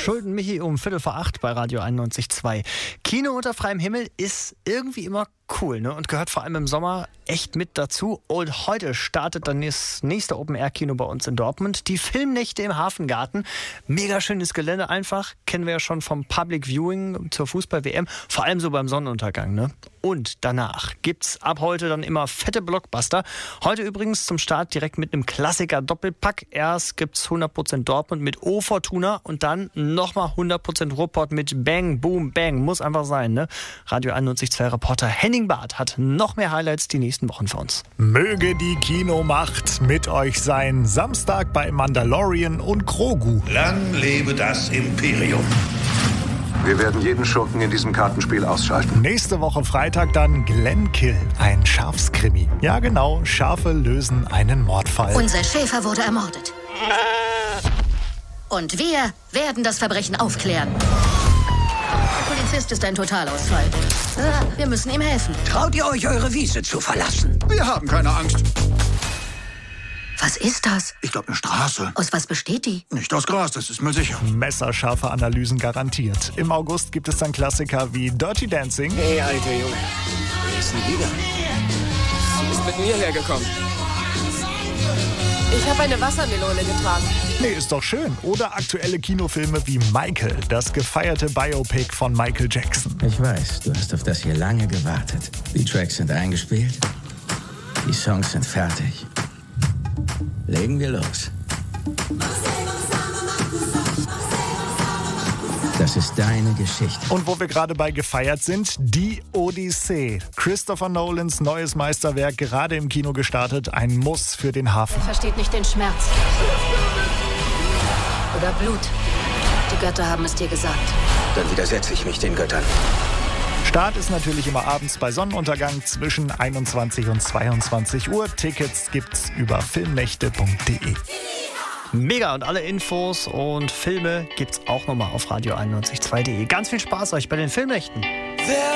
Schulden Michi um 7:45 bei Radio 91.2. Kino unter freiem Himmel ist irgendwie immer cool, ne? Und gehört vor allem im Sommer echt mit dazu. Und heute startet dann das nächste Open-Air-Kino bei uns in Dortmund. Die Filmnächte im Hafengarten. Mega schönes Gelände einfach. Kennen wir ja schon vom Public Viewing zur Fußball-WM. Vor allem so beim Sonnenuntergang, ne? Und danach gibt's ab heute dann immer fette Blockbuster. Heute übrigens zum Start direkt mit einem Klassiker-Doppelpack. Erst gibt's 100% Dortmund mit O Fortuna und dann nochmal 100% Ruhrpott mit Bang, Boom, Bang. Muss einfach sein, ne? Radio 91.2 Reporter Henning Barth hat noch mehr Highlights die nächsten Wochen für uns. Möge die Kinomacht mit euch sein. Samstag bei Mandalorian und Grogu. Lang lebe das Imperium. Wir werden jeden Schurken in diesem Kartenspiel ausschalten. Nächste Woche Freitag dann Glenkill, ein Schafskrimi. Ja genau, Schafe lösen einen Mordfall. Unser Schäfer wurde ermordet. Und wir werden das Verbrechen aufklären. Der Polizist ist ein Totalausfall. Wir müssen ihm helfen. Traut ihr euch, eure Wiese zu verlassen? Wir haben keine Angst. Was ist das? Ich glaube, eine Straße. Aus was besteht die? Nicht aus Gras, das ist mir sicher. Messerscharfe Analysen garantiert. Im August gibt es dann Klassiker wie Dirty Dancing. Hey, alter Junge. Wer ist denn wieder? Sie ist mit mir hergekommen. Ich habe eine Wassermelone getragen. Nee, ist doch schön. Oder aktuelle Kinofilme wie Michael, das gefeierte Biopic von Michael Jackson. Ich weiß, du hast auf das hier lange gewartet. Die Tracks sind eingespielt. Die Songs sind fertig. Legen wir los. Das ist deine Geschichte. Und wo wir gerade bei gefeiert sind, die Odyssee. Christopher Nolans neues Meisterwerk, gerade im Kino gestartet. Ein Muss für den Hafen. Er versteht nicht den Schmerz. Oder Blut. Die Götter haben es dir gesagt. Dann widersetze ich mich den Göttern. Start ist natürlich immer abends bei Sonnenuntergang zwischen 21 und 22 Uhr. Tickets gibt's über filmnächte.de. Mega, und alle Infos und Filme gibt's auch nochmal auf radio91.2.de. Ganz viel Spaß euch bei den Filmnächten.